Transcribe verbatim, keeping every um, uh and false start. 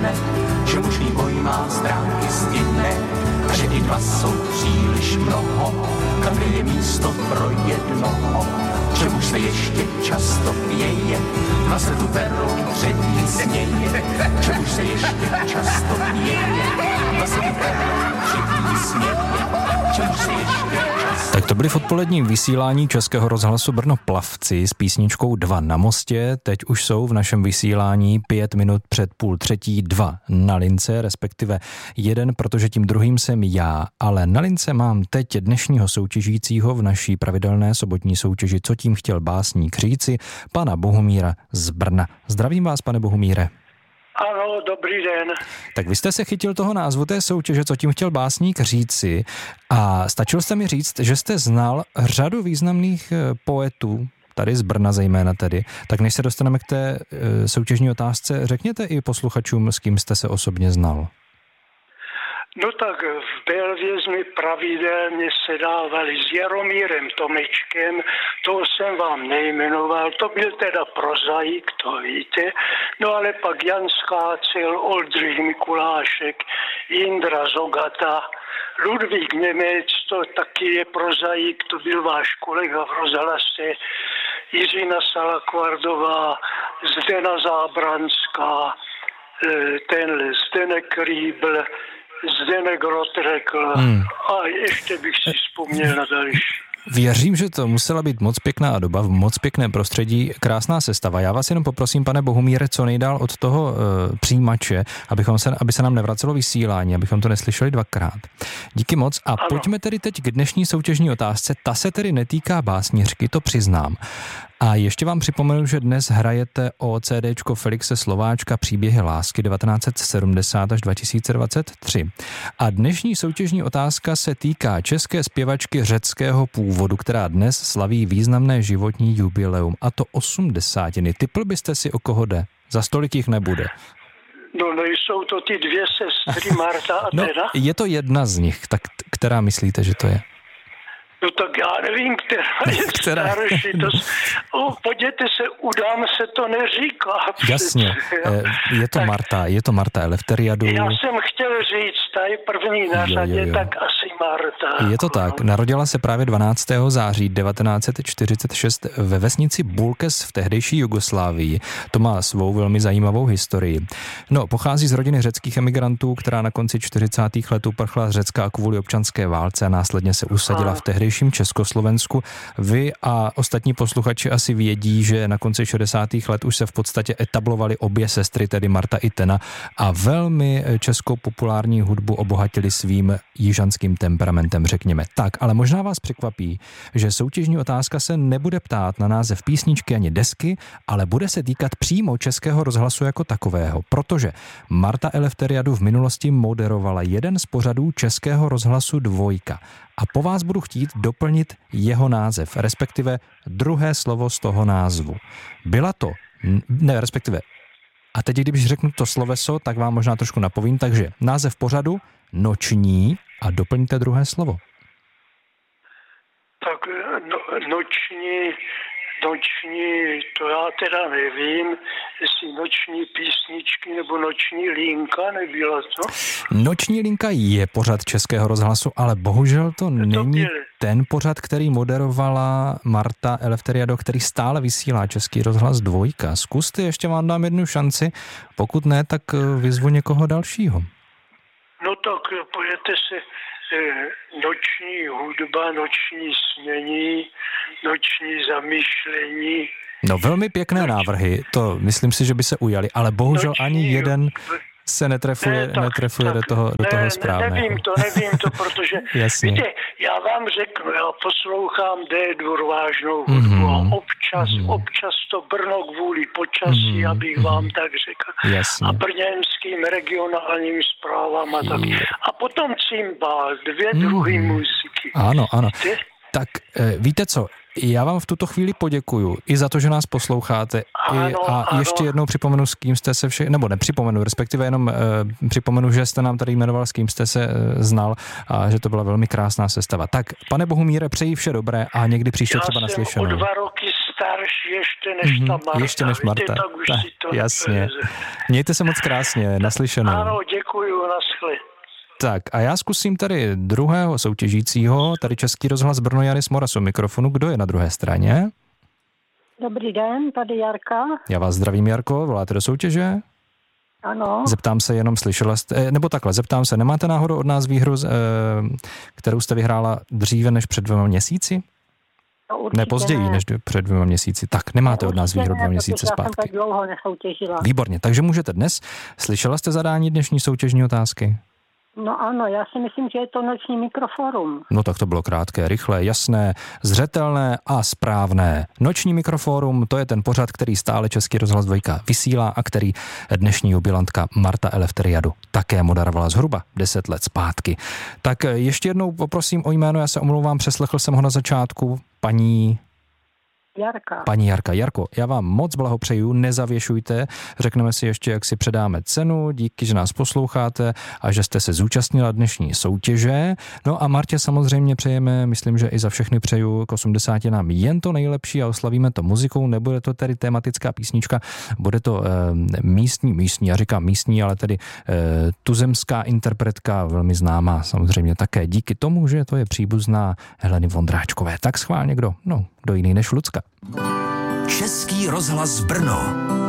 stihne, že možný boj má stránky stihne, a že ty dva jsou příliš mnoho, kam je místo pro jednoho, že muž se ještě často pěje, dva se tu berou, třetí směje, že muž se ještě často pěje, dva se tu berou, třetí směje, že muž se ještě často... Tak to byly v odpoledním vysílání Českého rozhlasu Brno plavci s písničkou Dva na mostě. Teď už jsou v našem vysílání pět minut před půl třetí dva na lince, respektive jeden, protože tím druhým jsem já, ale na lince mám teď dnešního soutěžícího v naší pravidelné sobotní soutěži Co tím chtěl básník říci, pana Bohumíra z Brna. Zdravím vás, pane Bohumíre. Ano, dobrý den. Tak vy jste se chytil toho názvu té soutěže, Co tím chtěl básník říci, a stačil jste mi říct, že jste znal řadu významných poetů, tady z Brna zejména tedy. Tak než se dostaneme k té soutěžní otázce, řekněte i posluchačům, s kým jste se osobně znal. No tak v Belvě jsme pravidelně sedávali s Jaromírem Tomečkem, toho jsem vám nejmenoval, to byl teda prozaik, to víte, no ale pak Jan Skácel, Oldřich Mikulášek, Jindra Zogata, Ludvík Němec, to taky je prozaik, to byl váš kolega v rozhlase, Jiřina Salakvardová, Zdena Zábranská, tenhle Zdenek Rýbl, Zdenek Rotrekl hmm. a ještě bych si vzpomněl na další. Věřím, že to musela být moc pěkná doba, v moc pěkném prostředí, krásná sestava. Já vás jenom poprosím, pane Bohumíre, co nejdál od toho uh, přijímače, abychom se, aby se nám nevracelo vysílání, abychom to neslyšeli dvakrát. Díky moc a ano. Pojďme tedy teď k dnešní soutěžní otázce. Ta se tedy netýká básnířky, to přiznám. A ještě vám připomenu, že dnes hrajete o CDčko Felixe Slováčka Příběhy lásky devatenáct set sedmdesát až dva tisíce dvacet tři. A dnešní soutěžní otázka se týká české zpěvačky řeckého původu, která dnes slaví významné životní jubileum, a to osmdesátiny. Tipl byste si, o koho jde? Za stolik jich nebude. No nejsou to ty dvě sestry, Marta a no, Teda? Je to jedna z nich, tak která myslíte, že to je? No tak já nevím, která je která? starší. To, oh, podívejte se, udám se to neříká. Jasně, přece, je to tak, Marta, je to Marta Eleftheriadou. Já jsem chtěl říct, ta je první na řadě, jo, jo, jo. Tak asi Marta. Je to tak, narodila se právě dvanáctého září devatenáct set čtyřicet šest ve vesnici Bulkes v tehdejší Jugoslávii. To má svou velmi zajímavou historii. No, pochází z rodiny řeckých emigrantů, která na konci čtyřicátých let uprchla z Řecka kvůli občanské válce a následně se usadila a. v tehdejší Československu. Vy a ostatní posluchači asi vědí, že na konci šedesátých let už se v podstatě etablovaly obě sestry, tedy Marta i Tena, a velmi českou populární hudbu obohatili svým jižanským temperamentem, řekněme. Tak, ale možná vás překvapí, že soutěžní otázka se nebude ptát na název písničky ani desky, ale bude se týkat přímo Českého rozhlasu jako takového, protože Marta Eleftheriadou v minulosti moderovala jeden z pořadů Českého rozhlasu Dvojka. A po vás budu chtít doplnit jeho název, respektive druhé slovo z toho názvu. Byla to, ne, respektive, a teď, když řeknu to sloveso, tak vám možná trošku napovím, takže název pořadu Noční a doplňte druhé slovo. Tak no, noční, noční, to já teda nevím, jestli noční písničky nebo noční linka, nebyla to? Noční linka je pořad Českého rozhlasu, ale bohužel to, to není byl. ten pořad, který moderovala Marta Eleftheriadou, který stále vysílá Český rozhlas Dvojka. Zkuste, ještě vám dám jednu šanci, pokud ne, tak vyzvu někoho dalšího. No tak pojďte se noční hudba, noční snění, noční zamýšlení. No velmi pěkné noční návrhy, to myslím si, že by se ujali, ale bohužel noční, ani jeden se netrefuje, ne, tak, netrefuje tak, do toho, do ne, toho správného. Nevím to, nevím to, protože víte, já vám řeknu, já poslouchám D-dur vážnou hudbu mm-hmm. a občas, mm-hmm. občas to Brno kvůli počasí, mm-hmm. abych vám tak řekl. Jasně. A brněnským regionálním zprávám a tak. A potom cymbál, dvě mm-hmm. druhy muziky. Ano, ano. Víte? Tak víte co, já vám v tuto chvíli poděkuju i za to, že nás posloucháte. Ano, I, a ano. ještě jednou připomenu, s kým jste se vše, nebo nepřipomenu, respektive jenom uh, připomenu, že jste nám tady jmenoval, s kým jste se uh, znal a že to byla velmi krásná sestava. Tak, pane Bohumíre, přeji vše dobré a někdy příště já třeba naslyšenou. Já jsem o dva roky starší ještě než mm-hmm. ta Marta. Ještě než Marta. Víte, tak už tak, si to jasně. nepreze. Mějte se moc krásně, naslyšenou. Ano, děkuju, naschle. Tak a já zkusím tady druhého soutěžícího, tady Český rozhlas Brno, Janis Moras u mikrofonu. Kdo je na druhé straně? Dobrý den, tady Jarka. Já vás zdravím, Jarko, voláte do soutěže? Ano. Zeptám se jenom, slyšela jste, nebo takhle, zeptám se, nemáte náhodou od nás výhru, kterou jste vyhrála dříve než před dvěma měsíci? No, ne, později ne. než před dvěma měsíci. Tak, nemáte no, od nás výhru ne, dva měsíce já zpátky. jsem tak dlouho nesoutěžila. Výborně, takže můžete dnes. Slyšela jste zadání dnešní soutěžní otázky? No ano, já si myslím, že je to noční mikroforum. No tak to bylo krátké, rychlé, jasné, zřetelné a správné. Noční mikroforum, to je ten pořad, který stále Český rozhlas dvojka vysílá a který dnešní jubilantka Marta Eleftheriadu také moderovala zhruba deset let zpátky. Tak ještě jednou poprosím o jméno, já se omlouvám, přeslechl jsem ho na začátku, paní... Jarka. Paní Jarka. Jarko, já vám moc blahopřeju, nezavěšujte, řekneme si ještě, jak si předáme cenu, díky, že nás posloucháte a že jste se zúčastnila dnešní soutěže. No a Martě samozřejmě přejeme, myslím, že i za všechny přeju k osmdesáti nám jen to nejlepší a oslavíme to muzikou, nebude to tedy tematická písnička, bude to e, místní, místní, já říkám místní, ale tedy e, tuzemská interpretka, velmi známá samozřejmě také díky tomu, že to je příbuzná Heleny Vondráčkové. Tak schválně kdo? No, kdo jiný než Lucka. Český rozhlas Brno.